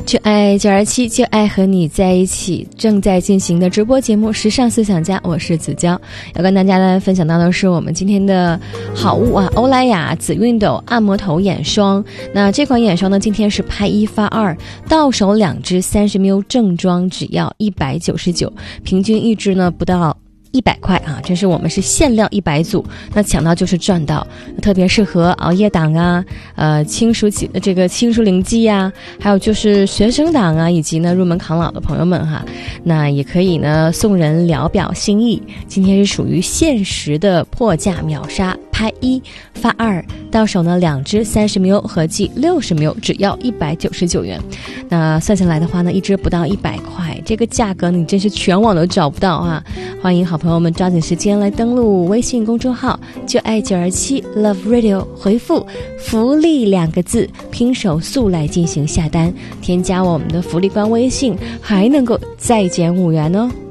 就爱927，就爱和你在一起。正在进行的直播节目《时尚思想家》，我是子娇。要跟大家来分享到的是我们今天的好物啊，欧莱雅紫熨斗按摩头眼霜。那这款眼霜呢，今天是拍1发2，到手2支30ml，正装只要199，平均1支呢不到100块啊，这是我们是限量100组，那抢到就是赚到，特别适合熬夜党啊，轻熟龄肌啊，还有就是学生党啊，以及呢入门抗老的朋友们哈，那也可以呢送人聊表心意。今天是属于限时的破价秒杀，拍1发2，到手呢2支30ml，合计60ml，只要199元。那算下来的话呢，1支不到100块，这个价格你真是全网都找不到啊！欢迎好朋友们抓紧时间来登录微信公众号就爱927 Love Radio， 回复福利2个字，拼手速来进行下单，添加我们的福利官微信，还能够再减5元哦。